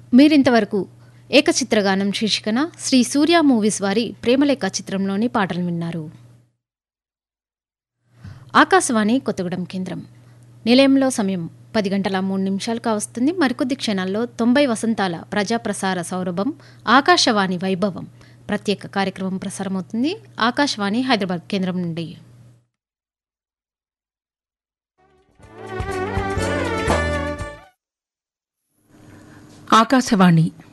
మీరింతవరకు ఏకచిత్రగానం శీర్షికన శ్రీ సూర్య మూవీస్ వారి ప్రేమలేఖ చిత్రంలోని పాటలు విన్నారు. ఆకాశవాణి కొత్తగూడెం కేంద్రం. నిలయంలో సమయం 10:03 కావస్తుంది. మరికొద్ది క్షణాల్లో 90 వసంతాల ప్రజాప్రసార సౌరభం ఆకాశవాణి వైభవం ప్రత్యేక కార్యక్రమం ప్రసారమవుతుంది. ఆకాశవాణి హైదరాబాద్ కేంద్రం నుండి. ఆకాశవాణి